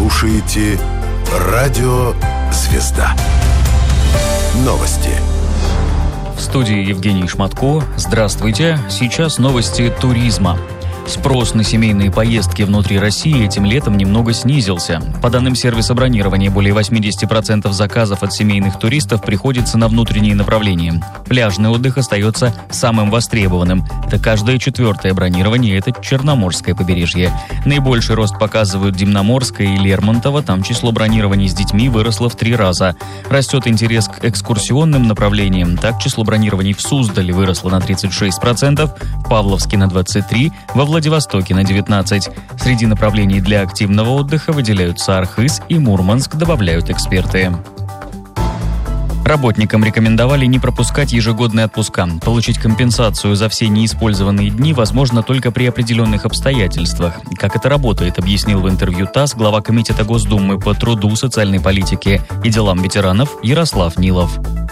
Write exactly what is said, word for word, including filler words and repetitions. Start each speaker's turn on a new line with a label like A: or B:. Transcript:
A: слушаете Радио «Звезда». Новости.
B: В студии Евгений Шматко. Здравствуйте. Сейчас новости туризма. Спрос на семейные поездки внутри России этим летом немного снизился. По данным сервиса бронирования, более восемьдесят процентов заказов от семейных туристов приходится на внутренние направления. Пляжный отдых остается самым востребованным. Это каждое четвертое бронирование – это Черноморское побережье. Наибольший рост показывают Дивноморское и Лермонтово. Там число бронирований с детьми выросло в три раза. Растет интерес к экскурсионным направлениям. Так, число бронирований в Суздале выросло на тридцать шесть процентов, в Павловске на двадцать три процента, во Владивостоке на девятнадцать процентов. Среди направлений для активного отдыха выделяются Архыз и Мурманск, добавляют эксперты. Работникам рекомендовали не пропускать ежегодные отпуска. Получить компенсацию за все неиспользованные дни возможно только при определенных обстоятельствах. Как это работает, объяснил в интервью ТАСС глава Комитета Госдумы по труду, социальной политике и делам ветеранов Ярослав Нилов.